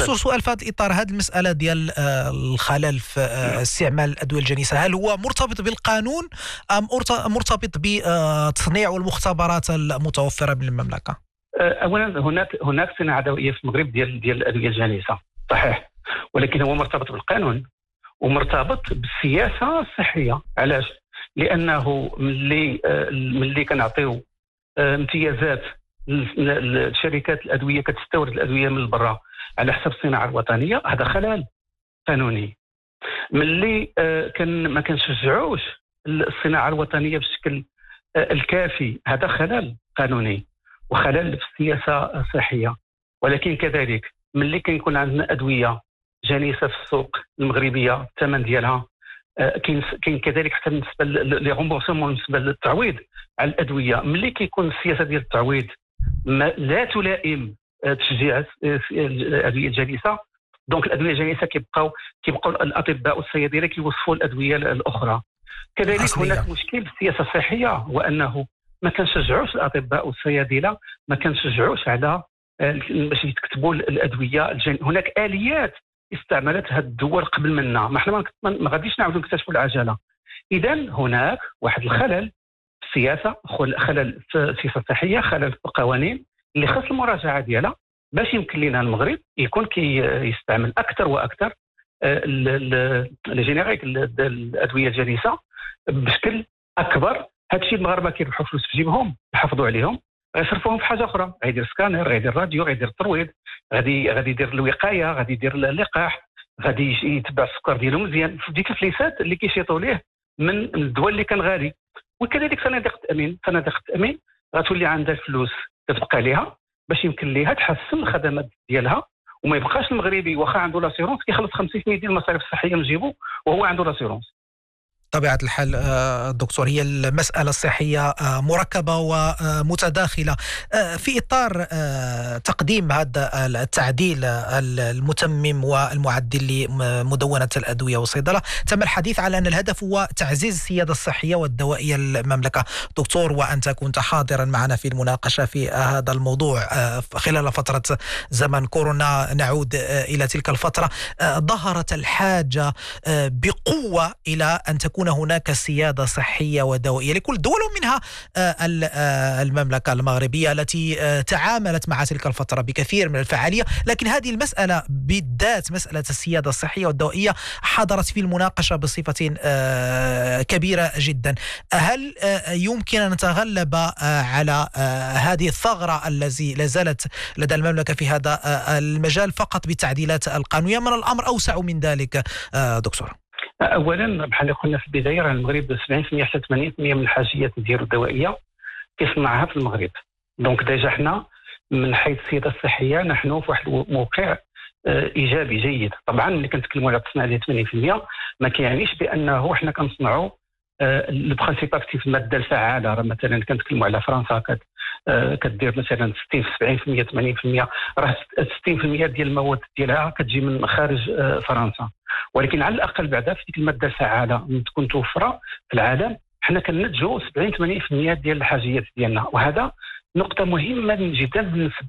دكتور، سؤال في هذا الإطار، هذه المسألة ديال الخلل في استعمال الأدوية الجنيسة، هل هو مرتبط بالقانون أم مرتبط بتصنيع والمختبرات المتوفرة بالمملكة؟ اولا هناك صناعه دوائيه في المغرب ديال الادويه الجانسه، صحيح، ولكن هو مرتبط بالقانون ومرتبط بالسياسه الصحيه. علاش؟ لانه ملي كنعطيو امتيازات لشركات الادويه كتستورد الادويه من برا على حسب الصناعه الوطنيه، هذا خلل قانوني. ملي ما كنشجعوش الصناعه الوطنيه بشكل الكافي، هذا خلل قانوني وخلل في السياسه الصحيه. ولكن كذلك ملي كيكون عندنا ادويه جانسه في السوق المغربيه الثمن ديالها كاين كذلك حتى بالنسبه لي غومبورسمون، بالنسبه للتعويض على الادويه، ملي كيكون السياسه ديال التعويض لا تلائم تشجيع الادويه الجانسه، دونك الادويه الجانسه كيبقاو الاطباء والصيادله كيوصفوا الادويه الاخرى. كذلك أصلية. هناك مشكل في السياسه الصحيه، وانه ما كنشجعوش الاطباء والصيادله، ما كنشجعوش على باش يكتبوا الادويه هناك اليات استعملت هذه الدول قبل منا، ما حنا ما غاديش نعاودوا نكتشفوا العجله. اذا هناك واحد الخلل في السياسه، خلل في السياسه الصحيه، خلل في القوانين اللي خاص المراجعه ديالها باش يمكن لنا المغرب يكون يستعمل اكثر واكثر الجينيريك الادويه الجانسه بشكل اكبر. هادشي المغاربه كيربحوا فلوس في جيبهم، يحافظوا عليهم، غيصرفوهم في حاجه اخرى، غيدير سكانر، غيدير راديو، غيدير الترويض، غادي يدير الوقايه، غادي يدير اللقاح، غادي يتبع السكر ديالو مزيان في ديك الفليسات اللي كيشيطوا ليه من الدول اللي كان غالي. وكذلك صناديق التامين غتولي عندها الفلوس تتبقى ليها باش يمكن ليها تحسن الخدمات ديالها، وما يبقاش المغربي واخا عنده لاسيرونس كيخلص 50% ديال المصاريف الصحيه من جيبو وهو عنده لاسيرونس. طبيعة الحال دكتور، هي المسألة الصحية مركبة ومتداخلة. في إطار تقديم هذا التعديل المتمم والمعدل لمدونة الأدوية والصيدلة، تم الحديث على أن الهدف هو تعزيز السيادة الصحية والدوائية المملكة. دكتور، وأنت كنت حاضرا معنا في المناقشة في هذا الموضوع خلال فترة زمن كورونا، نعود إلى تلك الفترة، ظهرت الحاجة بقوة إلى أن تكون هناك سيادة صحية ودوائية لكل الدول، ومنها المملكة المغربية التي تعاملت مع تلك الفترة بكثير من الفعالية. لكن هذه المسألة بالذات، مسألة السيادة الصحية والدوائية، حضرت في المناقشة بصفة كبيرة جدا. هل يمكن أن نتغلب على هذه الثغرة التي لازالت لدى المملكة في هذا المجال فقط بالتعديلات القانونية، من الأمر أوسع من ذلك دكتور؟ اولا بحال قلنا في البدايه، راه المغرب 70% حتى 80% من الحاجيات ديالو الدوائيه كيصنعها في المغرب. دونك ديجا حنا من حيث السياده الصحيه نحن في واحد الموقع ايجابي جيد. طبعا ملي كنتكلموا على التصنيع ديال 80% ما كيعنيش بانه حنا كنصنعوا البرانسيب اكتيف، الماده الفعاله. راه مثلا كنتكلموا على فرنسا كدير مثلا 60 70% 80%، راه 60% ديال المواد ديالها كتجي من خارج فرنسا. ولكن على الاقل بعدا في ديك الماده الفعاله تكون متوفره في العالم، حنا كننتجوا 70-80% ديال الحاجيات ديالنا، وهذا نقطه مهمه جدا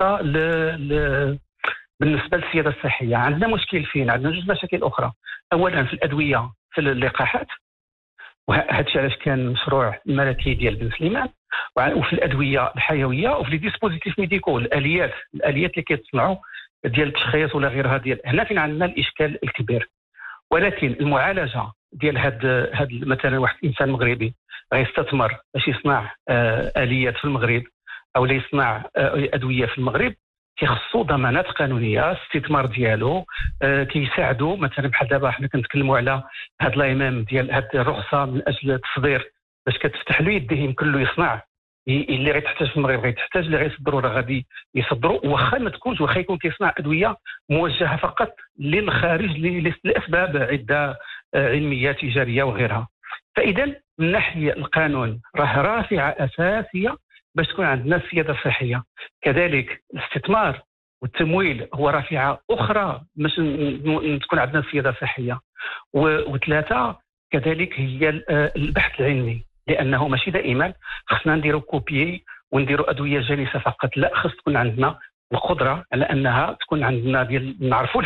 بالنسبه للسياده الصحيه. عندنا مشكل فين؟ عندنا جوج مشاكل اخرى. اولا في الادويه، في اللقاحات، وهذا الشيء علاش كان مشروع الملكي ديال بن سليمان، وفي الادويه الحيويه، وفي لي ديسبوزيتيف ميديكو، الاليات اللي كيتصنعوا ديال التشخيص ولا غيرها. هنا فين عندنا الاشكال الكبير. ولكن المعالجه ديال هاد مثلا واحد الانسان مغربي غيستثمر باش يصنع اليات في المغرب او يصنع ادويه في المغرب، كيخصو ضمانات قانونيه. الاستثمار ديالو كيساعدو مثلا بحال دابا حنا كنتكلموا على هاد الامام ديال هاد الرخصه من اجل التصدير، باش كتفتح له يديه يمكن له يصنع. اللي غيتحتاج في المغرب غيتحتاج، اللي غيصدروا راه غادي يصدروا، واخا ما تكونش، واخا يكون كيصنع ادويه موجهه فقط للخارج لاسباب عده علميه تجاريه وغيرها. فاذا من ناحيه القانون راه رافعه اساسيه باش تكون عندنا السياده الصحيه. كذلك الاستثمار والتمويل هو رافعه اخرى باش تكون عندنا السياده الصحيه. وثلاثه كذلك هي البحث العلمي، لانه ماشي دائما خصنا نديروا كوبيي ونديروا ادويه جانسه فقط، لا، خص تكون عندنا القدره على انها تكون عندنا نعرفوا